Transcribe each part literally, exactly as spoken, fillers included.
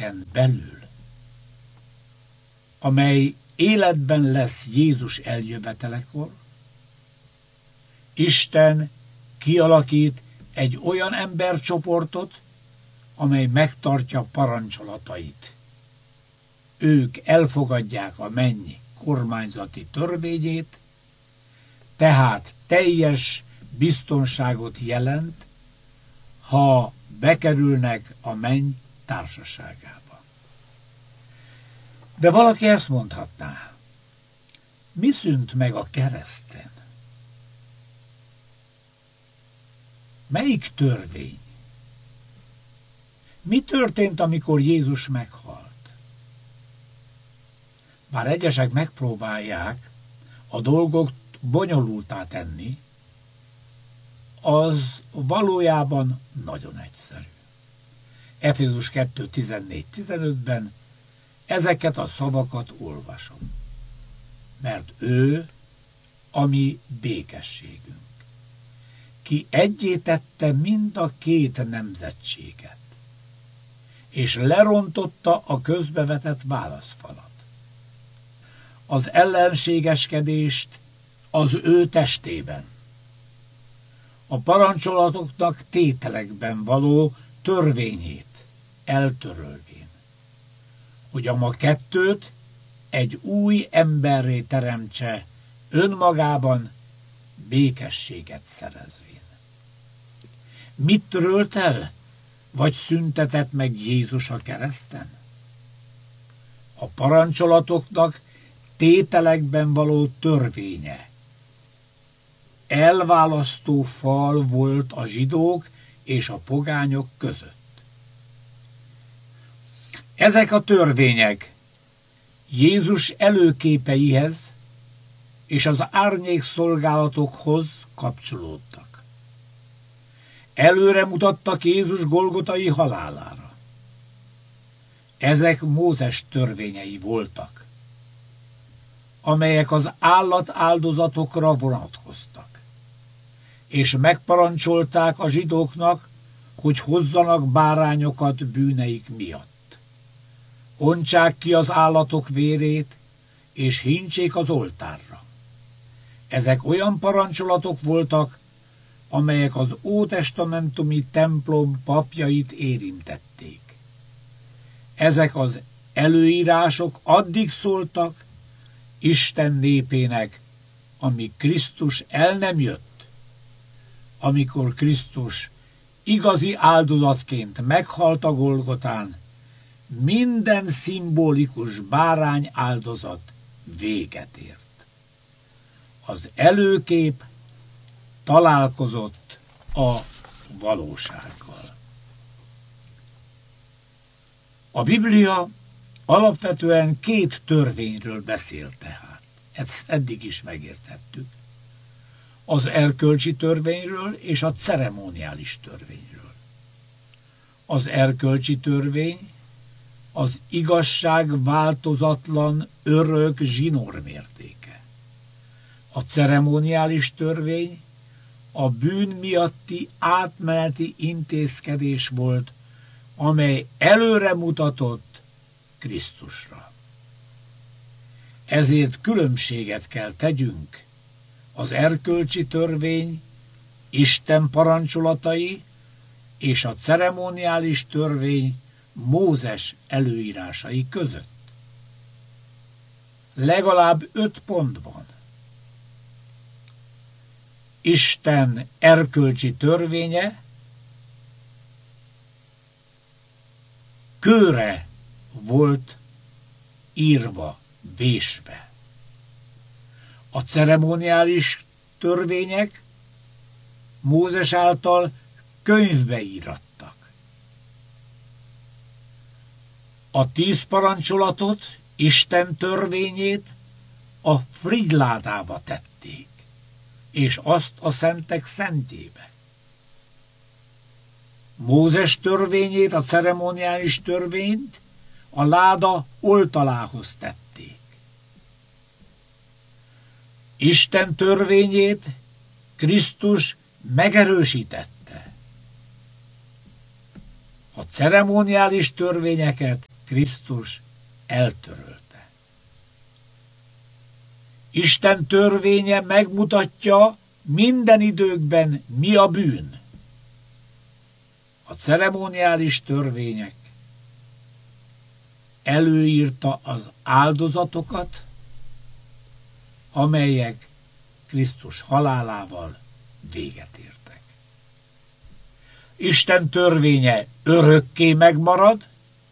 törvényeken belül, amely életben lesz Jézus eljövetelekor, Isten kialakít egy olyan embercsoportot, amely megtartja parancsolatait. Ők elfogadják a menny kormányzati törvényét, tehát teljes biztonságot jelent, ha bekerülnek a menny társaságába. De valaki ezt mondhatná: mi szűnt meg a kereszten? Melyik törvény? Mi történt, amikor Jézus meghalt? Bár egyesek megpróbálják a dolgok bonyolultá tenni, az valójában nagyon egyszerű. Efézus kettő tizennégy tizenötben ezeket a szavakat olvasom. Mert ő a mi békességünk, ki egyé tette mind a két nemzetséget, és lerontotta a közbevetett válaszfalat. Az ellenségeskedést az ő testében, a parancsolatoknak tételekben való törvényét eltörölvén, hogy a ma kettőt egy új emberré teremtse, önmagában békességet szerezvén. Mit törölt el, vagy szüntetett meg Jézus a kereszten? A parancsolatoknak tételekben való törvénye. Elválasztó fal volt a zsidók és a pogányok között. Ezek a törvények Jézus előképeihez és az árnyék szolgálatokhoz kapcsolódtak. Előre mutattak Jézus golgotai halálára. Ezek Mózes törvényei voltak, amelyek az állatáldozatokra vonatkoztak, és megparancsolták a zsidóknak, hogy hozzanak bárányokat bűneik miatt. Ontsák ki az állatok vérét, és hintsék az oltárra. Ezek olyan parancsolatok voltak, amelyek az ótestamentumi templom papjait érintették. Ezek az előírások addig szóltak Isten népének, amíg Krisztus el nem jött. Amikor Krisztus igazi áldozatként meghalt a Golgotán, minden szimbolikus bárány áldozat véget ért. Az előkép találkozott a valósággal. A Biblia alapvetően két törvényről beszél tehát. Ezt eddig is megértettük. Az erkölcsi törvényről és a ceremoniális törvényről. Az erkölcsi törvény az igazság változatlan, örök zsinórmértéke. A ceremoniális törvény a bűn miatti átmeneti intézkedés volt, amely előre mutatott Krisztusra. Ezért különbséget kell tegyünk az erkölcsi törvény, Isten parancsolatai és a ceremoniális törvény Mózes előírásai között. Legalább öt pontban. Isten erkölcsi törvénye kőre volt írva, vésve. A ceremoniális törvények Mózes által könyvbe írattak. A tíz parancsolatot, Isten törvényét a frigyládába tették, és azt a szentek szentjébe. Mózes törvényét, a ceremoniális törvényt a láda oltalához tették. Isten törvényét Krisztus megerősítette. A ceremoniális törvényeket Krisztus eltörölte. Isten törvénye megmutatja minden időkben, mi a bűn. A ceremoniális törvények előírta az áldozatokat, amelyek Krisztus halálával véget értek. Isten törvénye örökké megmarad,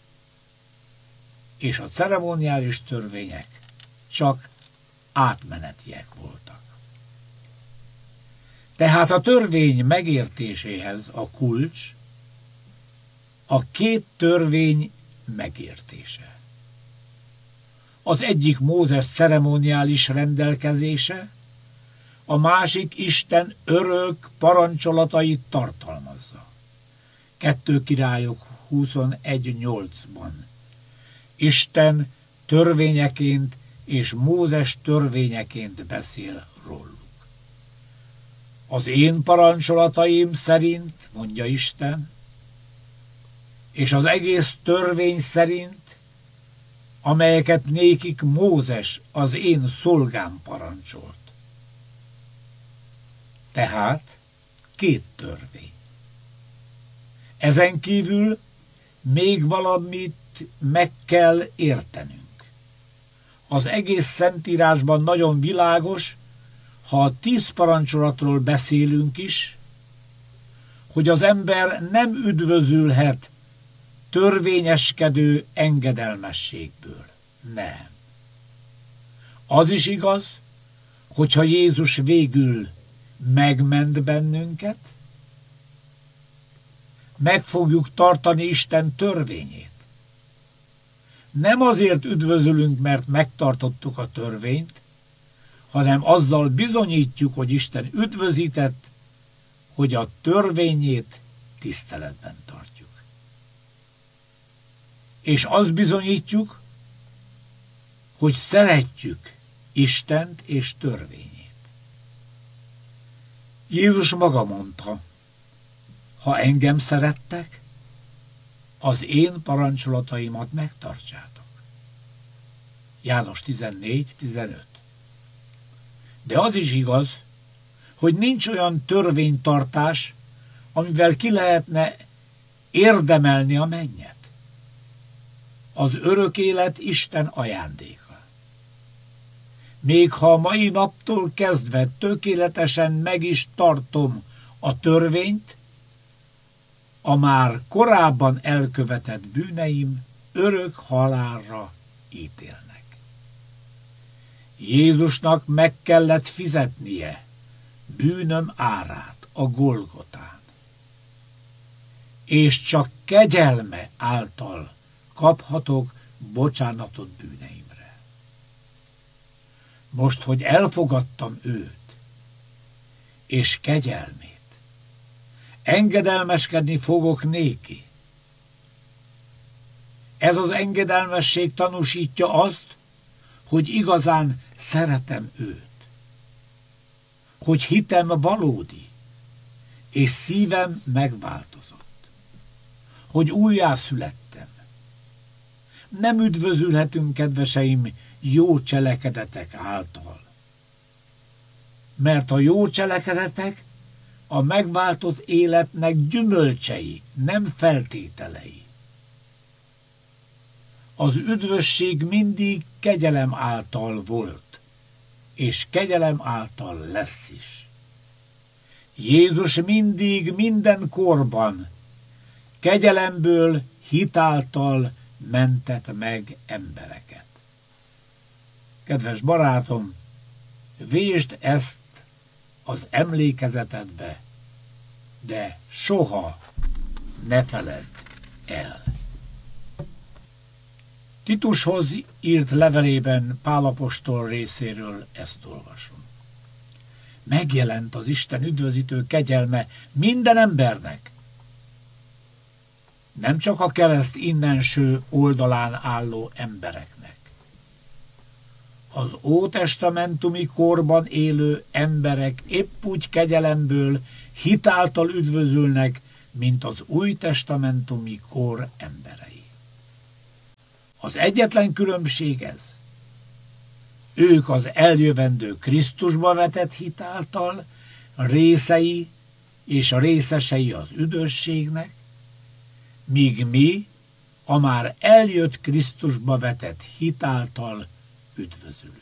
és a ceremoniális törvények csak átmenetiek voltak. Tehát a törvény megértéséhez a kulcs a két törvény megértése. Az egyik Mózes ceremoniális rendelkezése, a másik Isten örök parancsolatait tartalmazza. Kettő Királyok huszonegy nyolcban. Isten törvényeként és Mózes törvényeként beszél róluk. Az én parancsolataim szerint, mondja Isten, és az egész törvény szerint, amelyeket nékik Mózes, az én szolgám parancsolt. Tehát két törvény. Ezen kívül még valamit meg kell értenünk. Az egész Szentírásban nagyon világos, ha a tíz parancsolatról beszélünk is, hogy az ember nem üdvözülhet törvényeskedő engedelmességből. Nem. Az is igaz, hogyha Jézus végül megment bennünket, meg fogjuk tartani Isten törvényét. Nem azért üdvözülünk, mert megtartottuk a törvényt, hanem azzal bizonyítjuk, hogy Isten üdvözített, hogy a törvényét tiszteletben tartjuk. És azt bizonyítjuk, hogy szeretjük Istent és törvényét. Jézus maga mondta, ha engem szerettek, az én parancsolataimat megtartsátok. János tizennégy tizenöt. De az is igaz, hogy nincs olyan törvénytartás, amivel ki lehetne érdemelni a mennyet. Az örök élet Isten ajándéka. Még ha a mai naptól kezdve tökéletesen meg is tartom a törvényt, a már korábban elkövetett bűneim örök halálra ítélnek. Jézusnak meg kellett fizetnie bűnöm árát a Golgotán, és csak kegyelme által kaphatok bocsánatot bűneimre. Most, hogy elfogadtam őt, és kegyelmét, engedelmeskedni fogok néki. Ez az engedelmesség tanúsítja azt, hogy igazán szeretem őt, hogy hitem valódi, és szívem megváltozott, hogy újjászülettem. Nem üdvözülhetünk, kedveseim, jó cselekedetek által, mert a jó cselekedetek a megváltott életnek gyümölcsei, nem feltételei. Az üdvösség mindig kegyelem által volt, és kegyelem által lesz is. Jézus mindig, minden korban kegyelemből, hitáltal mentett meg embereket. Kedves barátom, vésd ezt az emlékezetedbe, de soha ne feledd el. Titushoz írt levelében Pál apostol részéről ezt olvasom. Megjelent az Isten üdvözítő kegyelme minden embernek, nem csak a kereszt innenső oldalán álló embereknek. Az ótestamentumi korban élő emberek épp úgy kegyelemből, hitáltal üdvözülnek, mint az újtestamentumi kor emberei. Az egyetlen különbség ez. Ők az eljövendő Krisztusba vetett hit által részei és a részesei az üdvösségnek, míg mi a már eljött Krisztusba vetett hit által üdvözülünk.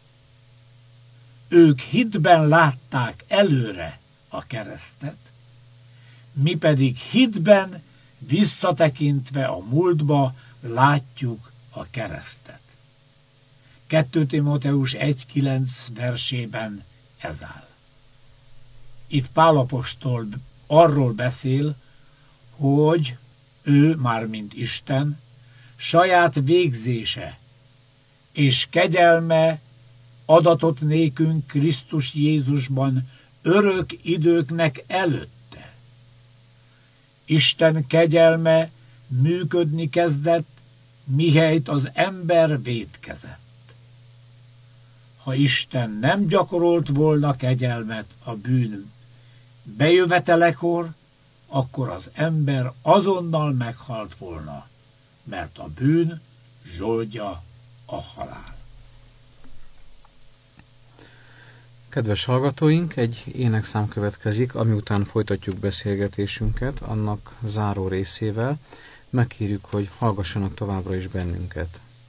Ők hitben látták előre a keresztet, mi pedig hitben visszatekintve a múltba látjuk a keresztet. kettő Timóteus egy kilenc versében ez áll. Itt Pál apostol arról beszél, hogy ő, mármint Isten, saját végzése és kegyelme adatot nékünk Krisztus Jézusban örök időknek előtte. Isten kegyelme működni kezdett, mihelyt az ember vétkezett. Ha Isten nem gyakorolt volna kegyelmet a bűn bejövetelekor, akkor az ember azonnal meghalt volna, mert a bűn zsoldja a halál. Kedves hallgatóink, egy énekszám következik, ami után folytatjuk beszélgetésünket, annak záró részével. Megkérjük, hogy hallgassanak továbbra is bennünket.